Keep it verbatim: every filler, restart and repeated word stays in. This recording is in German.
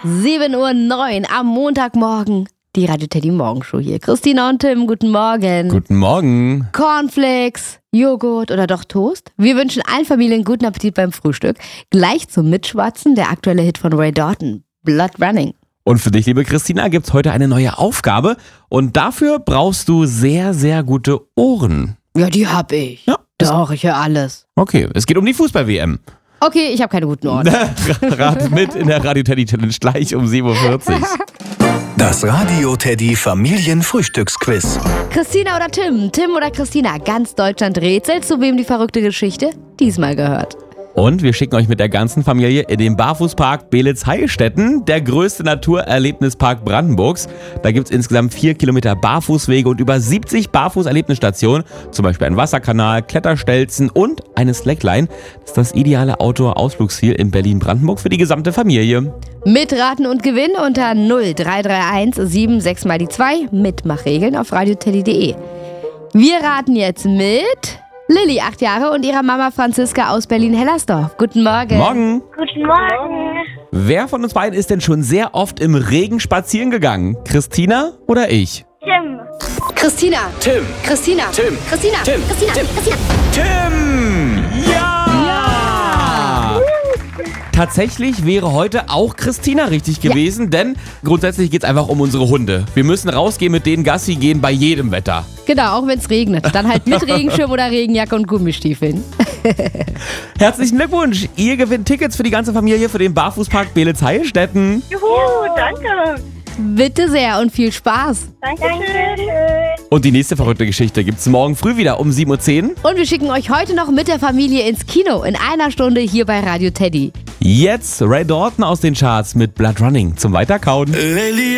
sieben Uhr neun am Montagmorgen. Die Radio Teddy Morgenshow hier. Christina und Tim, guten Morgen. Guten Morgen. Cornflakes, Joghurt oder doch Toast? Wir wünschen allen Familien guten Appetit beim Frühstück. Gleich zum Mitschwatzen der aktuelle Hit von Ray Dalton, Blood Running. Und für dich, liebe Christina, gibt's heute eine neue Aufgabe. Und dafür brauchst du sehr, sehr gute Ohren. Ja, die hab ich. Ja. Doch, ich höre alles. Okay, es geht um die Fußball-W M. Okay, ich habe keine guten Ohren. Rat mit in der Radio Teddy Challenge gleich um sieben Uhr vierzig. Das Radio Teddy Familienfrühstücksquiz. Christina oder Tim? Tim oder Christina? Ganz Deutschland rätselt, zu wem die verrückte Geschichte diesmal gehört. Und wir schicken euch mit der ganzen Familie in den Barfußpark Beelitz-Heilstätten, der größte Naturerlebnispark Brandenburgs. Da gibt's insgesamt vier Kilometer Barfußwege und über siebzig Barfußerlebnisstationen, zum Beispiel ein Wasserkanal, Kletterstelzen und eine Slackline. Das ist das ideale Outdoor-Ausflugsziel in Berlin-Brandenburg für die gesamte Familie. Mitraten und gewinnen unter null drei drei eins sieben sechs mal die zwei. Mitmachregeln auf radioteddy punkt de. Wir raten jetzt mit Lilly, acht Jahre, und ihrer Mama Franziska aus Berlin-Hellersdorf. Guten Morgen. Morgen. Guten Morgen. Wer von uns beiden ist denn schon sehr oft im Regen spazieren gegangen? Christina oder ich? Tim. Christina. Tim. Christina. Tim. Christina. Tim. Christina. Tim. Christina. Tim! Ja! Ja! Tatsächlich wäre heute auch Christina richtig gewesen, denn grundsätzlich geht es einfach um unsere Hunde. Wir müssen rausgehen, mit denen Gassi gehen bei jedem Wetter. Genau, auch wenn es regnet. Dann halt mit Regenschirm oder Regenjacke und Gummistiefeln. Herzlichen Glückwunsch! Ihr gewinnt Tickets für die ganze Familie für den Barfußpark Beelitz-Heilstätten. Juhu, danke. Bitte sehr und viel Spaß. Dankeschön. Und die nächste verrückte Geschichte gibt's morgen früh wieder um sieben Uhr zehn. Und wir schicken euch heute noch mit der Familie ins Kino in einer Stunde hier bei Radio Teddy. Jetzt Ray Dalton aus den Charts mit Blood Running zum Weiterkauen. Lilly.